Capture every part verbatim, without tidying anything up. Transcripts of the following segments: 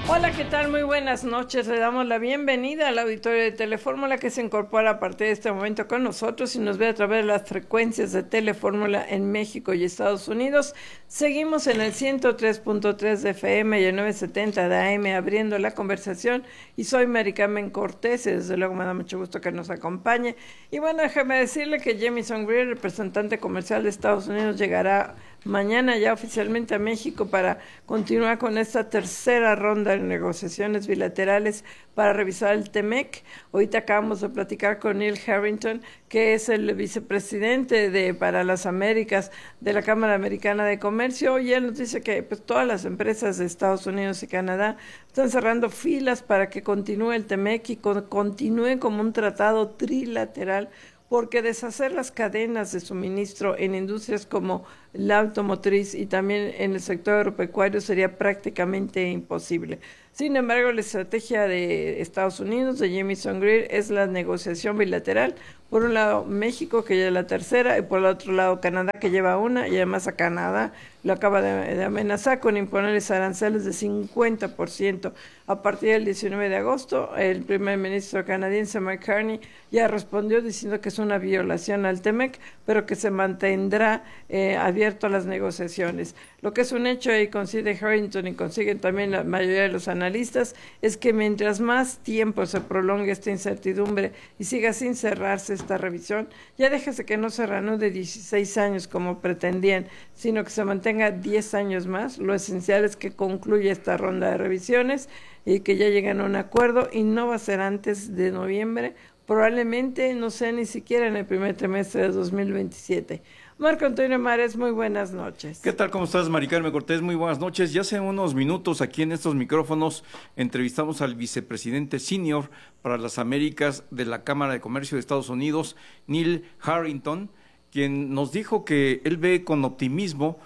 Hola, ¿qué tal? Muy buenas noches. Le damos la bienvenida al auditorio de Telefórmula que se incorpora a partir de este momento con nosotros y nos ve a través de las frecuencias de Telefórmula en México y Estados Unidos. Seguimos en el ciento tres punto tres de F M y el novecientos setenta de A M abriendo la conversación y soy Mary Carmen Cortés y desde luego me da mucho gusto que nos acompañe. Y bueno, déjeme decirle que Jamieson Greer, representante comercial de Estados Unidos, llegará mañana ya oficialmente a México para continuar con esta tercera ronda de negociaciones bilaterales para revisar el TEMEC. Ahorita acabamos de platicar con Neil Harrington, que es el vicepresidente de para las Américas de la Cámara Americana de Comercio, y él nos dice que pues todas las empresas de Estados Unidos y Canadá están cerrando filas para que continúe el TEMEC y con, continúe como un tratado trilateral, porque deshacer las cadenas de suministro en industrias como la automotriz y también en el sector agropecuario sería prácticamente imposible. Sin embargo, la estrategia de Estados Unidos, de Jamieson Greer, es la negociación bilateral. Por un lado, México, que lleva la tercera, y por el otro lado, Canadá, que lleva una, y además a Canadá lo acaba de, de amenazar con imponerles aranceles de cincuenta por ciento. A partir del diecinueve de agosto, el primer ministro canadiense, Mike Carney, ya respondió diciendo que es una violación al TEMEC, pero que se mantendrá eh, abierto a las negociaciones. Lo que es un hecho, y coincide Harrington y consiguen también la mayoría de los analistas, es que mientras más tiempo se prolongue esta incertidumbre y siga sin cerrarse esta revisión, ya déjese que no se reanude dieciséis años como pretendían, sino que se mantenga diez años más. Lo esencial es que concluya esta ronda de revisiones y que ya lleguen a un acuerdo, y no va a ser antes de noviembre, probablemente no sea ni siquiera en el primer trimestre de dos mil veintisiete. Marco Antonio Mares, muy buenas noches. ¿Qué tal? ¿Cómo estás, Mary Carmen Cortés? Muy buenas noches. Ya hace unos minutos aquí en estos micrófonos entrevistamos al vicepresidente senior para las Américas de la Cámara de Comercio de Estados Unidos, Neil Harrington, quien nos dijo que él ve con optimismo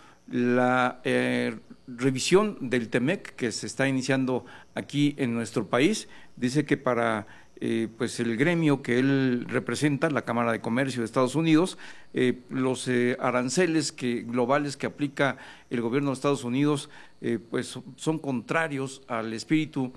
la eh, revisión del TEMEC que se está iniciando aquí en nuestro país. Dice que para Eh, pues el gremio que él representa, la Cámara de Comercio de Estados Unidos, eh, los eh, aranceles que, globales que aplica el gobierno de Estados Unidos, eh, pues son contrarios al espíritu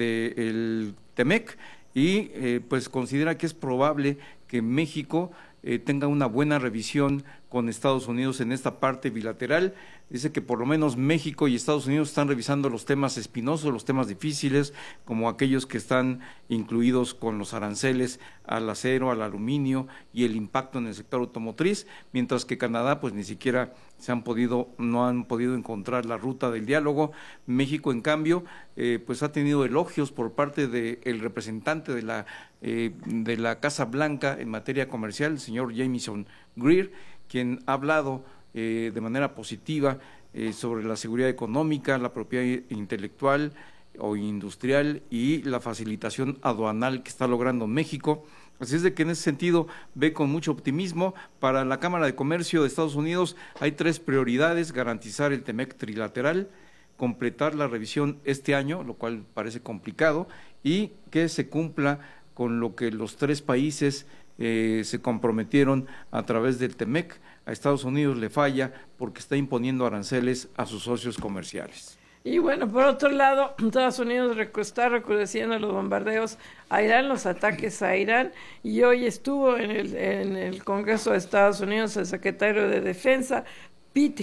del TEMEC y eh, pues considera que es probable que México eh, tenga una buena revisión con Estados Unidos en esta parte bilateral. Dice que por lo menos México y Estados Unidos están revisando los temas espinosos, los temas difíciles, como aquellos que están incluidos con los aranceles al acero, al aluminio y el impacto en el sector automotriz, mientras que Canadá pues ni siquiera se han podido, no han podido encontrar la ruta del diálogo. México, en cambio, eh, pues ha tenido elogios por parte del representante de la, eh, de la Casa Blanca en materia comercial, el señor Jamieson Greer, quien ha hablado Eh, de manera positiva eh, sobre la seguridad económica, la propiedad intelectual o industrial y la facilitación aduanal que está logrando México. Así es de que en ese sentido ve con mucho optimismo. Para la Cámara de Comercio de Estados Unidos hay tres prioridades: garantizar el TEMEC trilateral, completar la revisión este año, lo cual parece complicado, y que se cumpla con lo que los tres países eh, se comprometieron a través del TEMEC. A Estados Unidos le falla porque está imponiendo aranceles a sus socios comerciales. Y bueno, por otro lado, Estados Unidos está recrudeciendo los bombardeos a Irán, los ataques a Irán, y hoy estuvo en el, en el Congreso de Estados Unidos el secretario de Defensa, Pete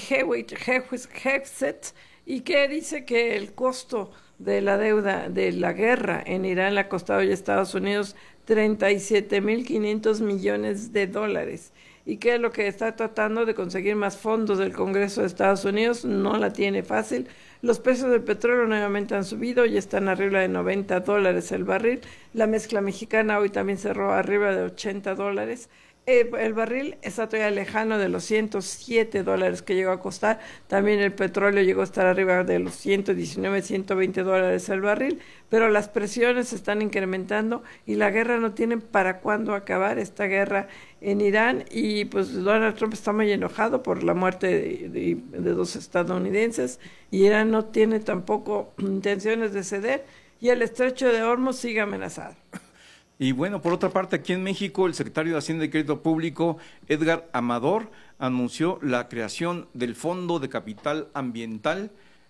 Hegseth, y que dice que el costo de la deuda de la guerra en Irán le ha costado ya a Estados Unidos treinta y siete mil quinientos millones de dólares. Y que es lo que está tratando de conseguir más fondos del Congreso de Estados Unidos, no la tiene fácil. Los precios del petróleo nuevamente han subido y están arriba de noventa dólares el barril. La mezcla mexicana hoy también cerró arriba de ochenta dólares. Eh, el barril está todavía lejano de los ciento siete dólares que llegó a costar. También el petróleo llegó a estar arriba de los ciento diecinueve, ciento veinte dólares el barril, pero las presiones se están incrementando y la guerra no tiene para cuándo acabar, esta guerra en Irán, y pues Donald Trump está muy enojado por la muerte de, de, de dos estadounidenses, y Irán no tiene tampoco intenciones de ceder, y el estrecho de Hormuz sigue amenazado. Y bueno, por otra parte, aquí en México, el secretario de Hacienda y Crédito Público, Edgar Amador, anunció la creación del Fondo de Capital Ambiental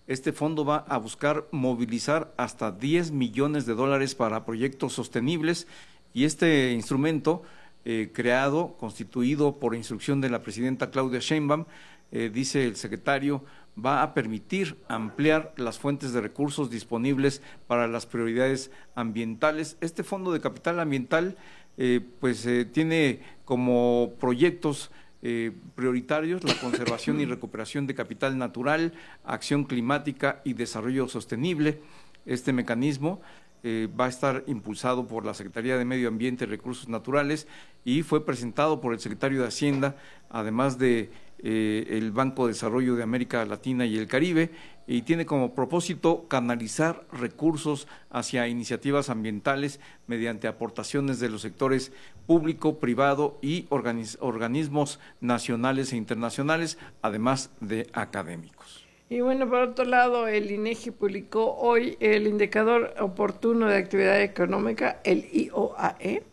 Este fondo va a buscar movilizar hasta diez millones de dólares para proyectos sostenibles y este instrumento eh, creado, constituido por instrucción de la presidenta Claudia Sheinbaum, eh, dice el secretario, va a permitir ampliar las fuentes de recursos disponibles para las prioridades ambientales. Este fondo de capital ambiental eh, pues eh, tiene como proyectos eh, prioritarios la conservación y recuperación de capital natural, acción climática y desarrollo sostenible. Este mecanismo eh, va a estar impulsado por la Secretaría de Medio Ambiente y Recursos Naturales y fue presentado por el secretario de Hacienda, además de Eh, el Banco de Desarrollo de América Latina y el Caribe, y tiene como propósito canalizar recursos hacia iniciativas ambientales mediante aportaciones de los sectores público, privado y organiz organismos nacionales e internacionales, además de académicos. Y bueno, por otro lado, el INEGI publicó hoy el indicador oportuno de actividad económica, el I O A E,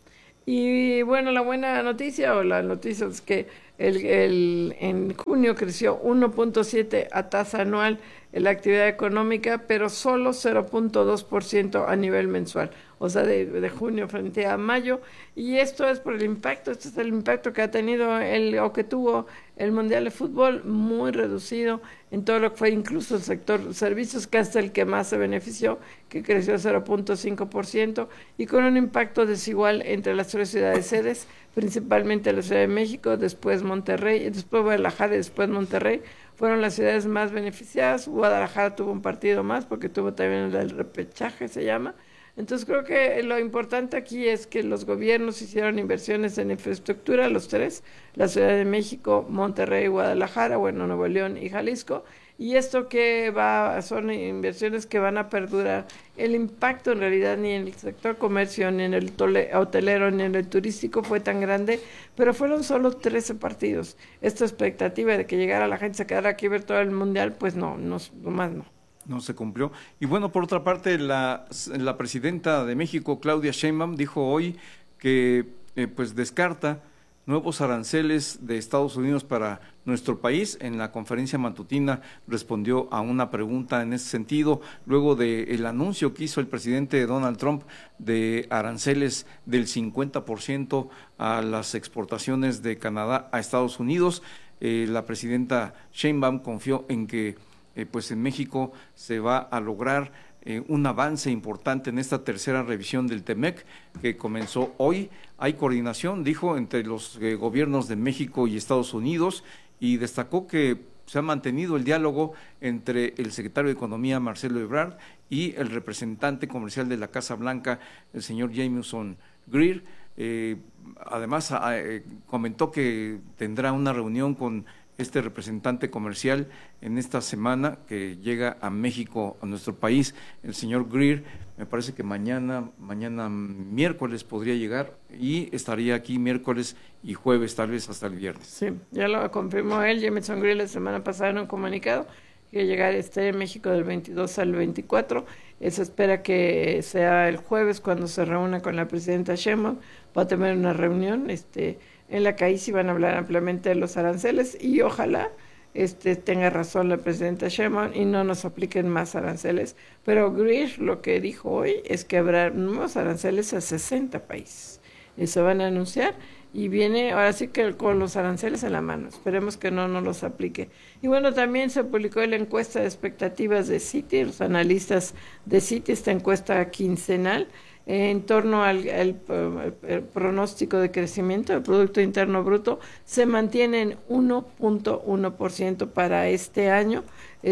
y bueno, la buena noticia o la noticia es que El, el, en junio creció uno punto siete a tasa anual en la actividad económica, pero solo cero punto dos por ciento a nivel mensual, o sea, de, de junio frente a mayo, y esto es por el impacto, este es el impacto que ha tenido el, o que tuvo el Mundial de Fútbol, muy reducido en todo lo que fue incluso el sector servicios, que es el que más se benefició, que creció cero punto cinco por ciento, y con un impacto desigual entre las tres ciudades sedes, principalmente la Ciudad de México, después Monterrey, después Guadalajara y después Monterrey, fueron las ciudades más beneficiadas. Guadalajara tuvo un partido más porque tuvo también el repechaje, se llama. Entonces creo que lo importante aquí es que los gobiernos hicieron inversiones en infraestructura, los tres, la Ciudad de México, Monterrey, Guadalajara, bueno, Nuevo León y Jalisco, y esto que va, son inversiones que van a perdurar. El impacto en realidad ni en el sector comercio, ni en el tole, hotelero, ni en el turístico fue tan grande, pero fueron solo trece partidos. Esta expectativa de que llegara la gente, se quedara aquí a ver todo el mundial, pues no, no, más no. No se cumplió. Y bueno, por otra parte, la, la presidenta de México, Claudia Sheinbaum, dijo hoy que eh, pues descarta nuevos aranceles de Estados Unidos para nuestro país. En la conferencia matutina respondió a una pregunta en ese sentido, luego del anuncio que hizo el presidente Donald Trump de aranceles del cincuenta por ciento a las exportaciones de Canadá a Estados Unidos. Eh, la presidenta Sheinbaum confió en que eh, pues en México se va a lograr Eh, un avance importante en esta tercera revisión del TEMEC que comenzó hoy. Hay coordinación, dijo, entre los eh, gobiernos de México y Estados Unidos, y destacó que se ha mantenido el diálogo entre el secretario de Economía, Marcelo Ebrard, y el representante comercial de la Casa Blanca, el señor Jamieson Greer. Eh, además, eh, comentó que tendrá una reunión con este representante comercial en esta semana que llega a México, a nuestro país, el señor Greer. Me parece que mañana, mañana miércoles podría llegar y estaría aquí miércoles y jueves, tal vez hasta el viernes. Sí, ya lo confirmó él, Jamieson Greer, la semana pasada en un comunicado, que llegar esté en México del veintidós al veinticuatro. Él se espera que sea el jueves cuando se reúna con la presidenta Sheinbaum, va a tener una reunión, este en la que ahí sí van a hablar ampliamente de los aranceles y ojalá este, tenga razón la presidenta Sheinbaum y no nos apliquen más aranceles. Pero Greer lo que dijo hoy es que habrá nuevos aranceles a sesenta países y se van a anunciar y viene ahora sí que con los aranceles en la mano. Esperemos que no nos los aplique. Y bueno, también se publicó la encuesta de expectativas de Citi, los analistas de Citi, esta encuesta quincenal, en torno al, al, al pronóstico de crecimiento del Producto Interno Bruto, se mantiene en uno punto uno por ciento para este año.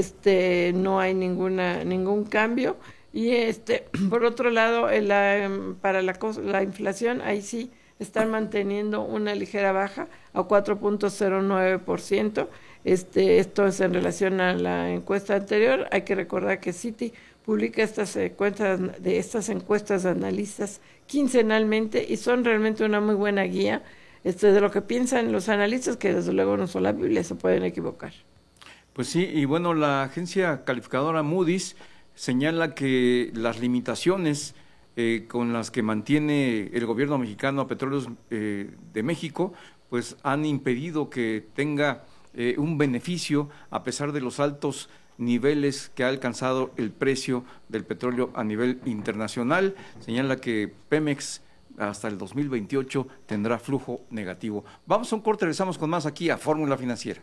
Este no hay ninguna ningún cambio. Y este por otro lado, la, para la, la inflación, ahí sí están manteniendo una ligera baja a cuatro punto cero nueve por ciento. Este, esto es en relación a la encuesta anterior. Hay que recordar que Citi publica estas encuestas de estas encuestas de analistas quincenalmente y son realmente una muy buena guía este, de lo que piensan los analistas, que desde luego no son la Biblia, se pueden equivocar. Pues sí, y bueno, la agencia calificadora Moody's señala que las limitaciones eh, con las que mantiene el gobierno mexicano a Petróleos eh, de México, pues han impedido que tenga eh, un beneficio a pesar de los altos niveles que ha alcanzado el precio del petróleo a nivel internacional. Señala que Pemex hasta el dos mil veintiocho tendrá flujo negativo. Vamos a un corte, regresamos con más aquí a Fórmula Financiera.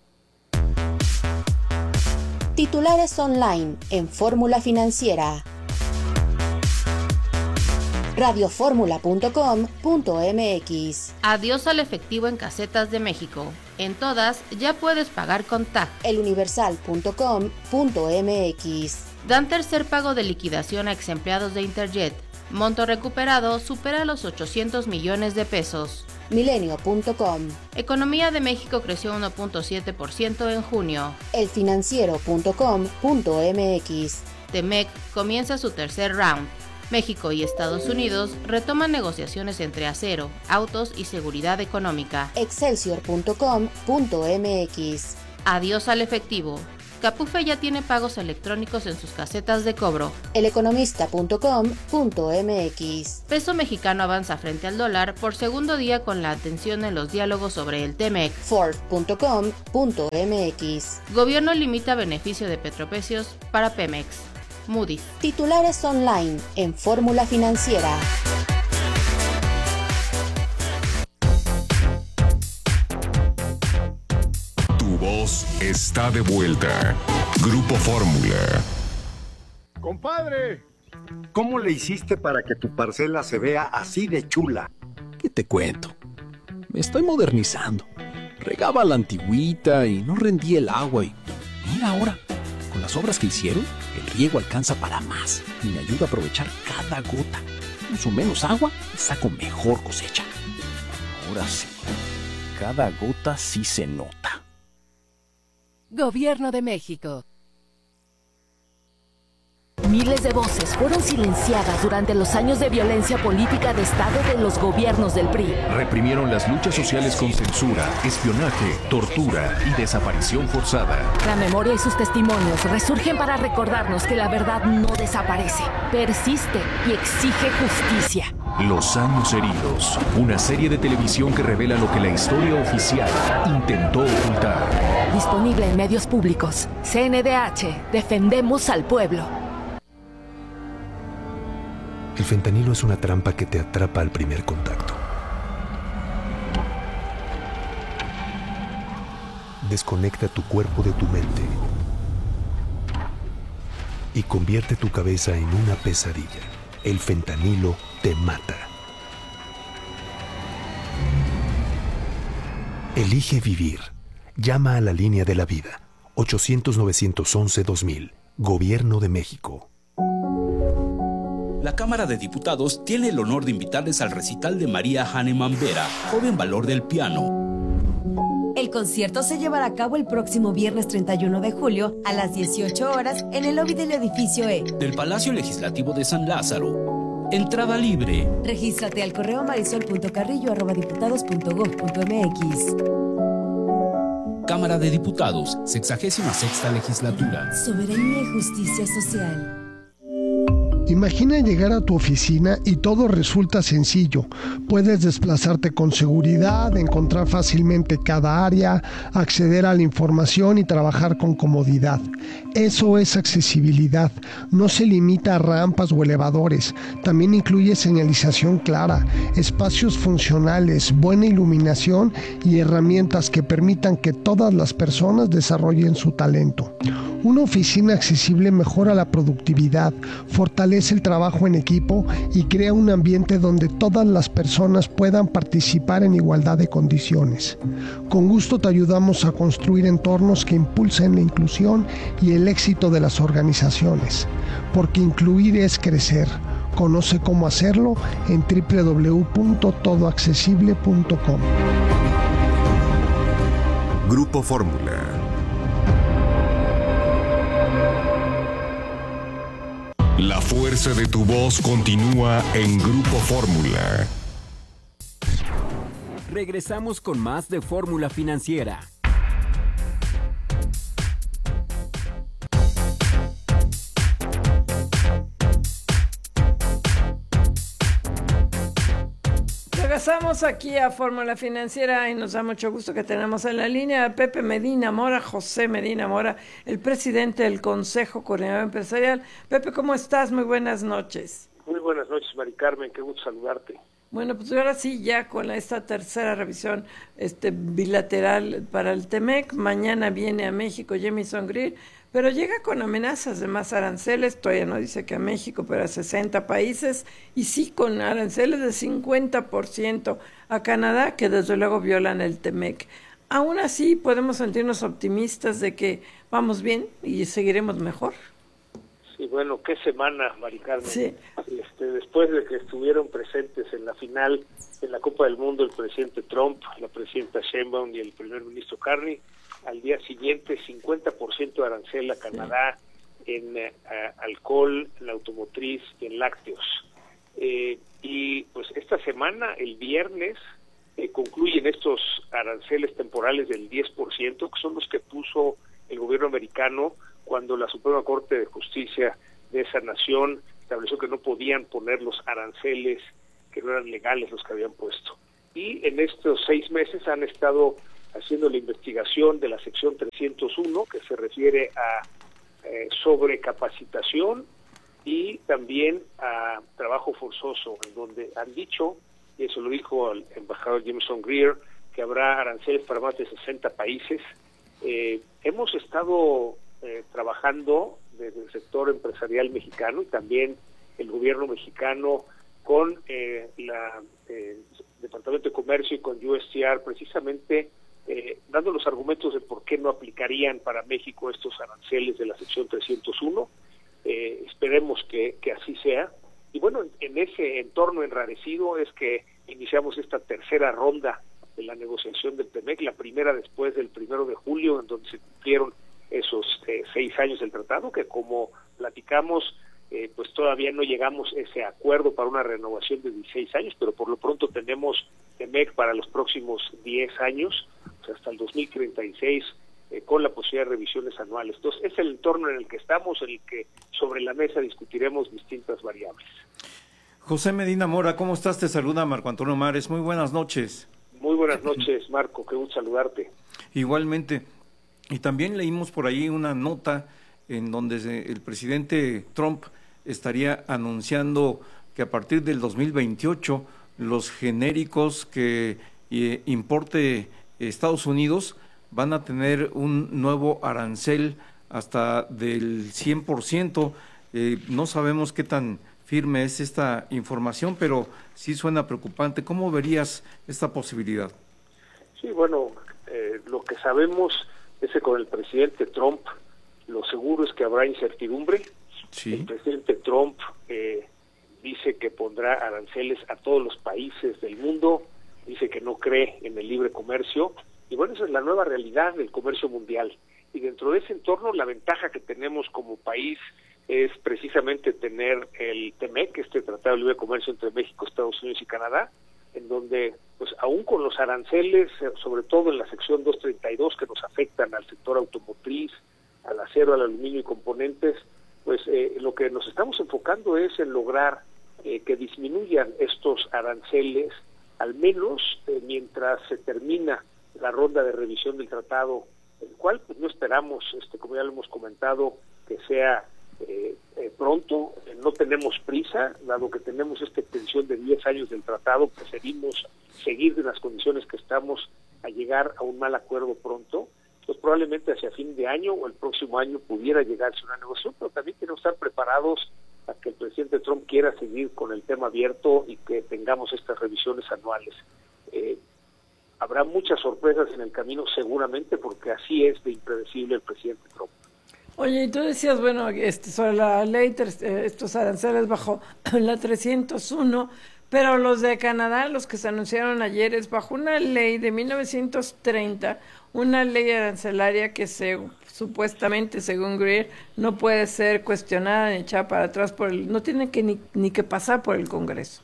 Titulares online en Fórmula Financiera. radioformula punto com punto m x. Adiós al efectivo en casetas de México. En todas ya puedes pagar con T A C. eluniversal punto com punto m x. Dan tercer pago de liquidación a exempleados de Interjet. Monto recuperado supera los ochocientos millones de pesos. milenio punto com. Economía de México creció uno punto siete por ciento en junio. elfinanciero punto com punto m x. Temec comienza su tercer round. México y Estados Unidos retoman negociaciones entre acero, autos y seguridad económica. excelsior punto com punto m x. Adiós al efectivo. Capufe ya tiene pagos electrónicos en sus casetas de cobro. eleconomista punto com punto m x. Peso mexicano avanza frente al dólar por segundo día con la atención en los diálogos sobre el Temec. ford punto com punto m x. Gobierno limita beneficio de Petropecios para Pemex. Moody's. Titulares online en Fórmula Financiera. Tu voz está de vuelta. Grupo Fórmula. Compadre, ¿cómo le hiciste para que tu parcela se vea así de chula? ¿Qué te cuento? Me estoy modernizando. Regaba a la antigüita y no rendía el agua y mira ahora. Con las obras que hicieron, el riego alcanza para más y me ayuda a aprovechar cada gota. Uso menos agua y saco mejor cosecha. Ahora sí, cada gota sí se nota. Gobierno de México. Miles de voces fueron silenciadas durante los años de violencia política de Estado de los gobiernos del P R I. Reprimieron las luchas sociales con censura, espionaje, tortura y desaparición forzada. La memoria y sus testimonios resurgen para recordarnos que la verdad no desaparece, persiste y exige justicia. Los años heridos, una serie de televisión que revela lo que la historia oficial intentó ocultar. Disponible en medios públicos. C N D H, defendemos al pueblo. El fentanilo es una trampa que te atrapa al primer contacto. Desconecta tu cuerpo de tu mente y convierte tu cabeza en una pesadilla. El fentanilo te mata. Elige vivir. Llama a la línea de la vida. ochocientos, novecientos once, dos mil. Gobierno de México. La Cámara de Diputados tiene el honor de invitarles al recital de María Hahnemann Vera, joven valor del piano. El concierto se llevará a cabo el próximo viernes treinta y uno de julio a las dieciocho horas en el lobby del edificio E del Palacio Legislativo de San Lázaro. Entrada libre. Regístrate al correo marisol punto carrillo arroba diputados punto gob punto m x. Cámara de Diputados, sexagésima sexta legislatura. Soberanía y justicia social. Imagina llegar a tu oficina y todo resulta sencillo. Puedes desplazarte con seguridad, encontrar fácilmente cada área, acceder a la información y trabajar con comodidad. Eso es accesibilidad. No se limita a rampas o elevadores. También incluye señalización clara, espacios funcionales, buena iluminación y herramientas que permitan que todas las personas desarrollen su talento. Una oficina accesible mejora la productividad, fortalece el trabajo en equipo y crea un ambiente donde todas las personas puedan participar en igualdad de condiciones. Con gusto te ayudamos a construir entornos que impulsen la inclusión y el éxito de las organizaciones, porque incluir es crecer. Conoce cómo hacerlo en doble u doble u doble u punto todo accesible punto com. Grupo Fórmula. La fuerza de tu voz continúa en Grupo Fórmula. Regresamos con más de Fórmula Financiera. Pasamos aquí a Fórmula Financiera y nos da mucho gusto que tenemos en la línea a Pepe Medina Mora, José Medina Mora, el presidente del Consejo Coordinador Empresarial. Pepe, ¿cómo estás? Muy buenas noches. Muy buenas noches, Mari Carmen, qué gusto saludarte. Bueno, pues ahora sí, ya con esta tercera revisión este bilateral para el T-M E C, mañana viene a México Jamieson Greer, pero llega con amenazas de más aranceles, todavía no dice que a México, pero a sesenta países, y sí con aranceles de cincuenta por ciento a Canadá, que desde luego violan el T-M E C. Aún así, podemos sentirnos optimistas de que vamos bien y seguiremos mejor. Sí, bueno, qué semana, Mari Carmen. Sí. Este, después de que estuvieron presentes en la final en la Copa del Mundo el presidente Trump, la presidenta Sheinbaum y el primer ministro Carney, al día siguiente cincuenta por ciento de arancel a Canadá sí. en uh, alcohol, en automotriz y en lácteos. Eh, y pues esta semana, el viernes, eh, concluyen estos aranceles temporales del diez por ciento, que son los que puso el gobierno americano cuando la Suprema Corte de Justicia de esa nación estableció que no podían poner los aranceles, que no eran legales los que habían puesto. Y en estos seis meses han estado haciendo la investigación de la sección trescientos uno, que se refiere a eh, sobrecapacitación y también a trabajo forzoso, en donde han dicho, y eso lo dijo el embajador Jamieson Greer, que habrá aranceles para más de sesenta países. Eh, hemos estado eh, trabajando desde el sector empresarial mexicano y también el gobierno mexicano con eh, la eh, Departamento de Comercio y con U S T R, precisamente eh, dando los argumentos de por qué no aplicarían para México estos aranceles de la sección trescientos uno. Eh, esperemos que, que así sea. Y bueno, en, en ese entorno enrarecido es que iniciamos esta tercera ronda de la negociación del T M E C, la primera después del primero de julio, en donde se cumplieron esos eh, seis años del tratado, que como platicamos, eh, pues todavía no llegamos a ese acuerdo para una renovación de dieciséis años, pero por lo pronto tenemos T M E C para los próximos diez años, o sea, hasta el dos mil treinta y seis, eh, con la posibilidad de revisiones anuales. Entonces, es el entorno en el que estamos, en el que sobre la mesa discutiremos distintas variables. José Medina Mora, ¿cómo estás? Te saluda Marco Antonio Mares. Muy buenas noches. Muy buenas noches, Marco, qué gusto saludarte. Igualmente. Y también leímos por ahí una nota en donde el presidente Trump estaría anunciando que a partir del dos mil veintiocho los genéricos que eh, importe Estados Unidos van a tener un nuevo arancel hasta del cien por ciento. Eh, no sabemos qué tan firme es esta información, pero sí suena preocupante. ¿Cómo verías esta posibilidad? Sí, bueno, eh, lo que sabemos es que con el presidente Trump lo seguro es que habrá incertidumbre. Sí. El presidente Trump eh, dice que pondrá aranceles a todos los países del mundo, dice que no cree en el libre comercio, y bueno, esa es la nueva realidad del comercio mundial. Y dentro de ese entorno, la ventaja que tenemos como país es precisamente tener el T M E C, este Tratado de Libre Comercio entre México, Estados Unidos y Canadá, en donde, pues aún con los aranceles, sobre todo en la sección doscientos treinta y dos que nos afectan al sector automotriz, al acero, al aluminio y componentes, pues eh, lo que nos estamos enfocando es en lograr eh, que disminuyan estos aranceles, al menos eh, mientras se termina la ronda de revisión del tratado, el cual pues no esperamos, este como ya lo hemos comentado, que sea eh, eh, pronto. Eh, no tenemos prisa, dado que tenemos esta extensión de diez años del tratado, preferimos seguir de las condiciones que estamos a llegar a un mal acuerdo pronto. Pues probablemente hacia fin de año o el próximo año pudiera llegarse a una negociación, pero también tenemos que estar preparados a que el presidente Trump quiera seguir con el tema abierto y que tengamos estas revisiones anuales. Eh, habrá muchas sorpresas en el camino seguramente, porque así es de impredecible el presidente Trump. Oye, y tú decías, bueno, este, sobre la ley, estos aranceles bajo la trescientos uno, pero los de Canadá, los que se anunciaron ayer, es bajo una ley de mil novecientos treinta, una ley arancelaria que se, supuestamente, según Greer, no puede ser cuestionada ni echada para atrás, por el, no tiene que ni, ni que pasar por el Congreso.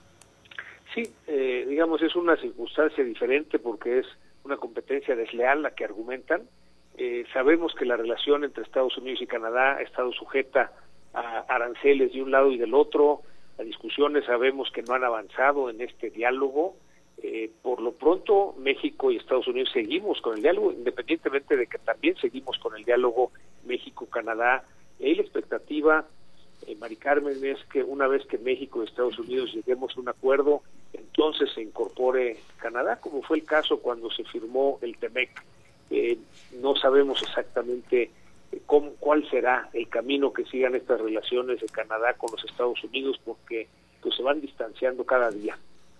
Sí, eh, digamos, es una circunstancia diferente porque es una competencia desleal la que argumentan. Eh, sabemos que la relación entre Estados Unidos y Canadá ha estado sujeta a aranceles de un lado y del otro, a discusiones, sabemos que no han avanzado en este diálogo. Eh, por lo pronto, México y Estados Unidos seguimos con el diálogo, independientemente de que también seguimos con el diálogo México-Canadá. Y la expectativa, eh, Mari Carmen, es que una vez que México y Estados Unidos lleguemos a un acuerdo, entonces se incorpore Canadá, como fue el caso cuando se firmó el TEMEC. Eh, no sabemos exactamente eh, cómo, cuál será el camino que sigan estas relaciones de Canadá con los Estados Unidos, porque pues se van distanciando cada día.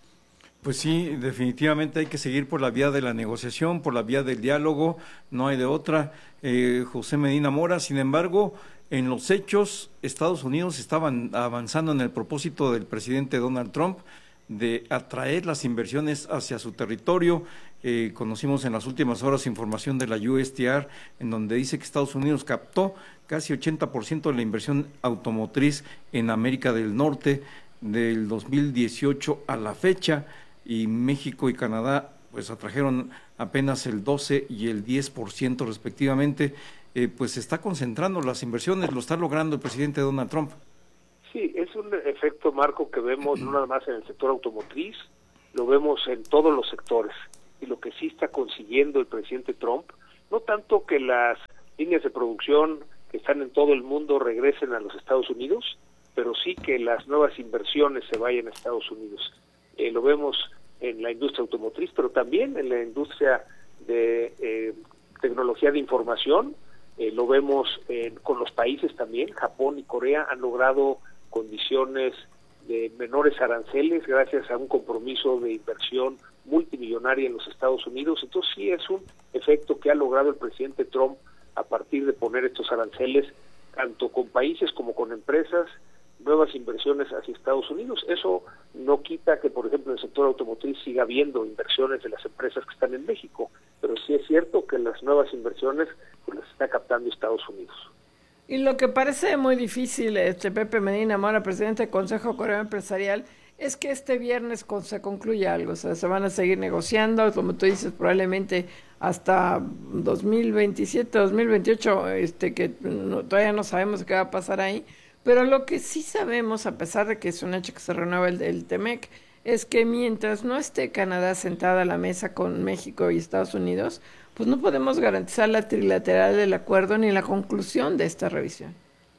Pues sí, definitivamente hay que seguir por la vía de la negociación, por la vía del diálogo, no hay de otra. Eh, José Medina Mora, sin embargo, en los hechos, Estados Unidos estaba avanzando en el propósito del presidente Donald Trump de atraer las inversiones hacia su territorio. Eh, conocimos en las últimas horas información de la U S T R, en donde dice que Estados Unidos captó casi ochenta por ciento de la inversión automotriz en América del Norte del dos mil dieciocho a la fecha, y México y Canadá pues atrajeron apenas el doce y el diez por ciento respectivamente. Eh, pues se está concentrando las inversiones, lo está logrando el presidente Donald Trump. Sí, es un efecto, Marco, que vemos no nada más en el sector automotriz, lo vemos en todos los sectores, y lo que sí está consiguiendo el presidente Trump, no tanto que las líneas de producción que están en todo el mundo regresen a los Estados Unidos, pero sí que las nuevas inversiones se vayan a Estados Unidos. Eh, lo vemos en la industria automotriz, pero también en la industria de eh, tecnología de información. Eh, lo vemos eh, con los países también. Japón y Corea han logrado condiciones de menores aranceles gracias a un compromiso de inversión multimillonaria en los Estados Unidos. Entonces sí es un efecto que ha logrado el presidente Trump a partir de poner estos aranceles, tanto con países como con empresas, nuevas inversiones hacia Estados Unidos. Eso no quita que, por ejemplo, en el sector automotriz siga habiendo inversiones de las empresas que están en México, pero sí es cierto que las nuevas inversiones pues las está captando Estados Unidos. Y lo que parece muy difícil, este Pepe Medina Mora, presidente del Consejo Coreano Empresarial, es que este viernes con, se concluya algo. O sea, se van a seguir negociando, como tú dices, probablemente hasta dos mil veintisiete, dos mil veintiocho, este, que no, todavía no sabemos qué va a pasar ahí. Pero lo que sí sabemos, a pesar de que es un hecho que se renueva el, el TEMEC, es que mientras no esté Canadá sentada a la mesa con México y Estados Unidos, pues no podemos garantizar la trilateral del acuerdo ni la conclusión de esta revisión.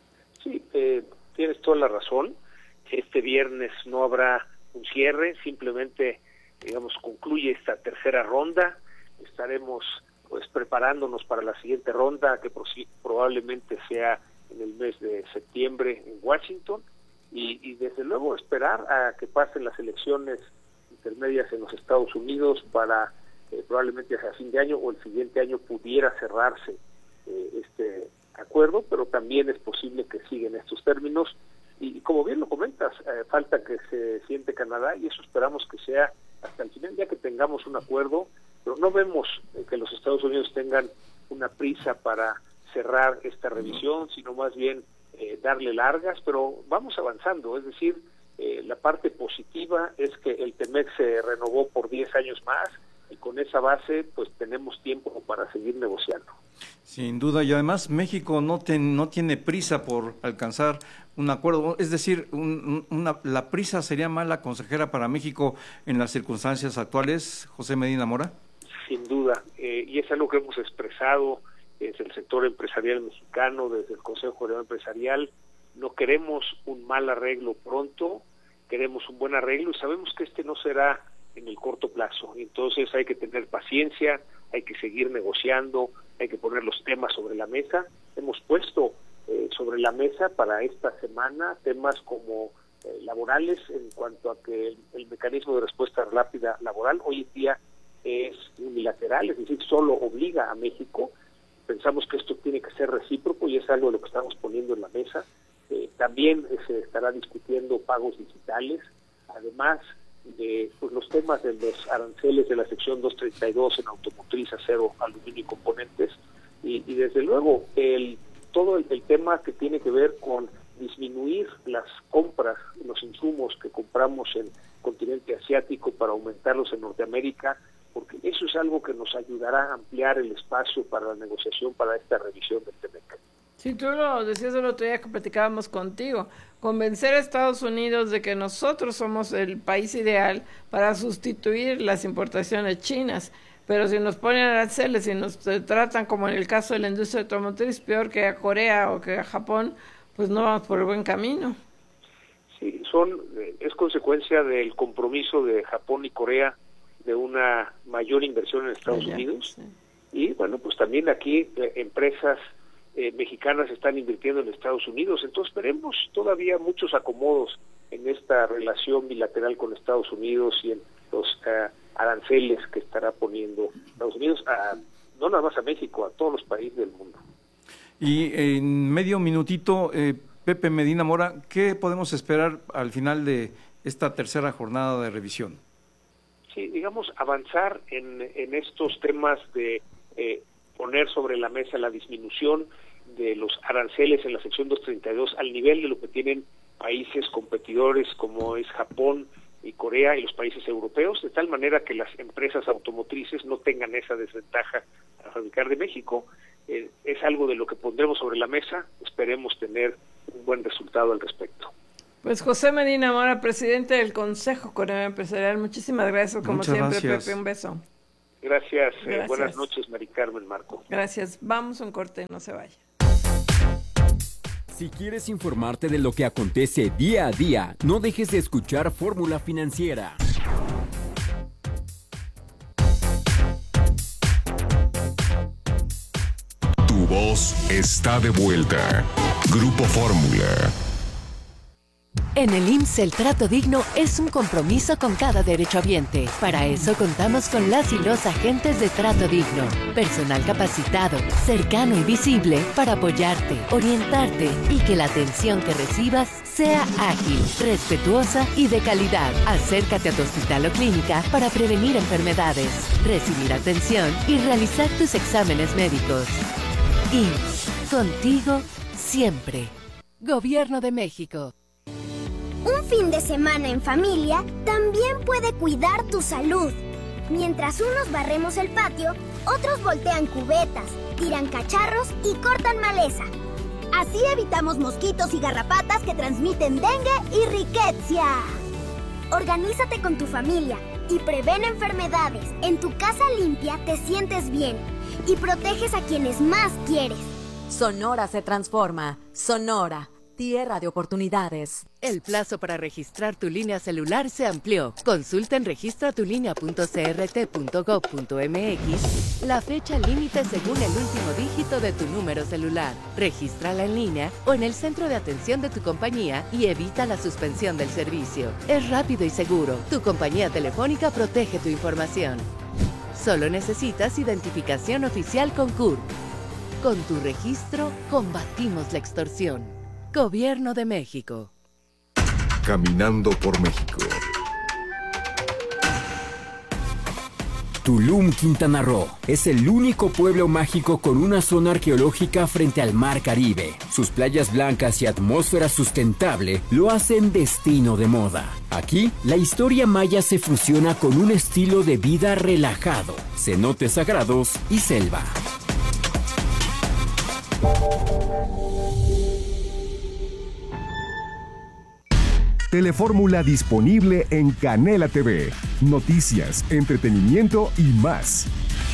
Sí, eh, tienes toda la razón. Este viernes no habrá un cierre, simplemente, digamos, concluye esta tercera ronda. Estaremos pues preparándonos para la siguiente ronda, que probablemente sea en el mes de septiembre en Washington, y, y desde luego esperar a que pasen las elecciones intermedias en los Estados Unidos para eh, probablemente hacia fin de año o el siguiente año pudiera cerrarse eh, este acuerdo, pero también es posible que sigan estos términos, y, y como bien lo comentas, eh, falta que se siente Canadá, y eso esperamos que sea hasta el final, ya que tengamos un acuerdo, pero no vemos eh, que los Estados Unidos tengan una prisa para cerrar esta revisión, sino más bien eh, darle largas, pero vamos avanzando. Es decir, eh, la parte positiva es que el TEMEC se renovó por diez años más, y con esa base pues tenemos tiempo para seguir negociando. Sin duda, y además México no, ten, no tiene prisa por alcanzar un acuerdo, es decir, un, una, la prisa sería mala consejera para México en las circunstancias actuales, José Medina Mora. Sin duda, eh, y es algo que hemos expresado desde el sector empresarial mexicano, desde el Consejo Coreano Empresarial. No queremos un mal arreglo pronto, queremos un buen arreglo, y sabemos que este no será en el corto plazo. Entonces hay que tener paciencia, hay que seguir negociando, hay que poner los temas sobre la mesa. Hemos puesto eh, sobre la mesa para esta semana temas como eh, laborales, en cuanto a que el, el mecanismo de respuesta rápida laboral hoy en día es unilateral, es decir, solo obliga a México. Pensamos que esto tiene que ser recíproco, y es algo de lo que estamos poniendo en la mesa. Eh, también eh, se estará discutiendo pagos digitales, además de pues, los temas de los aranceles de la sección doscientos treinta y dos en automotriz, acero, aluminio y componentes, y, y desde luego el todo el, el tema que tiene que ver con disminuir las compras, los insumos que compramos en el continente asiático para aumentarlos en Norteamérica, porque eso es algo que nos ayudará a ampliar el espacio para la negociación para esta revisión del TEMEC. Sí, tú lo decías el otro día que platicábamos contigo, convencer a Estados Unidos de que nosotros somos el país ideal para sustituir las importaciones chinas, pero si nos ponen aranceles y nos tratan como en el caso de la industria automotriz, peor que a Corea o que a Japón, pues no vamos por el buen camino. Sí, son, es consecuencia del compromiso de Japón y Corea de una mayor inversión en Estados Allá, Unidos, sí. Y bueno, pues también aquí eh, empresas eh, mexicanas están invirtiendo en Estados Unidos, entonces veremos todavía muchos acomodos en esta relación bilateral con Estados Unidos y en los uh, aranceles que estará poniendo Estados Unidos, a, no nada más a México, a todos los países del mundo. Y en medio minutito, eh, Pepe Medina Mora, ¿qué podemos esperar al final de esta tercera jornada de revisión? Sí, digamos, avanzar en, en estos temas de eh, poner sobre la mesa la disminución de los aranceles en la sección doscientos treinta y dos al nivel de lo que tienen países competidores como es Japón y Corea y los países europeos, de tal manera que las empresas automotrices no tengan esa desventaja a fabricar de México. Eh, es algo de lo que pondremos sobre la mesa, esperemos tener un buen resultado al respecto. Pues José Medina Mora, presidente del Consejo Coreano Empresarial, muchísimas gracias, como Muchas siempre, gracias. Pepe, un beso. Gracias, Gracias. Eh, buenas noches, Mari Carmen, Marco. Gracias, vamos a un corte, no se vaya. Si quieres informarte de lo que acontece día a día, no dejes de escuchar Fórmula Financiera. Tu voz está de vuelta. Grupo Fórmula. En el I M S S el trato digno es un compromiso con cada derechohabiente. Para eso contamos con las y los agentes de trato digno. Personal capacitado, cercano y visible para apoyarte, orientarte y que la atención que recibas sea ágil, respetuosa y de calidad. Acércate a tu hospital o clínica para prevenir enfermedades, recibir atención y realizar tus exámenes médicos. I M S S, contigo siempre. Gobierno de México. Un fin de semana en familia también puede cuidar tu salud. Mientras unos barremos el patio, otros voltean cubetas, tiran cacharros y cortan maleza. Así evitamos mosquitos y garrapatas que transmiten dengue y riqueza. Organízate con tu familia y prevén enfermedades. En tu casa limpia te sientes bien y proteges a quienes más quieres. Sonora se transforma. Sonora. Tierra de oportunidades. El plazo para registrar tu línea celular se amplió. Consulta en registra tu línea punto c r t punto gov punto m x la fecha límite según el último dígito de tu número celular. Regístrala en línea o en el centro de atención de tu compañía y evita la suspensión del servicio. Es rápido y seguro. Tu compañía telefónica protege tu información. Solo necesitas identificación oficial con C U R P. Con tu registro, combatimos la extorsión. Gobierno de México. Caminando por México. Tulum, Quintana Roo, es el único pueblo mágico con una zona arqueológica frente al Mar Caribe. Sus playas blancas y atmósfera sustentable lo hacen destino de moda. Aquí, la historia maya se fusiona con un estilo de vida relajado, cenotes sagrados y selva. Telefórmula disponible en Canela T V. Noticias, entretenimiento y más.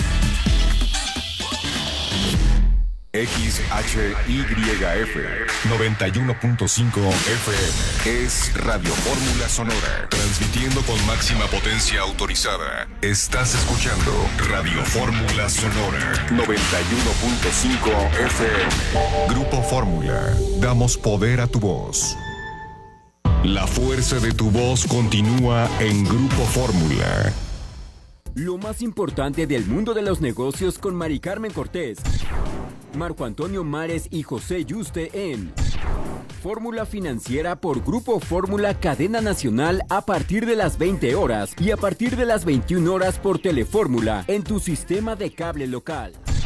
X H Y F noventa y uno punto cinco F M es Radio Fórmula Sonora, transmitiendo con máxima potencia autorizada. Estás escuchando Radio Fórmula Sonora noventa y uno punto cinco F M. Grupo Fórmula, damos poder a tu voz. La fuerza de tu voz continúa en Grupo Fórmula. Lo más importante del mundo de los negocios con Mari Carmen Cortés, Marco Antonio Mares y José Yuste en Fórmula Financiera por Grupo Fórmula Cadena Nacional a partir de las veinte horas y a partir de las veintiuna horas por Telefórmula en tu sistema de cable local.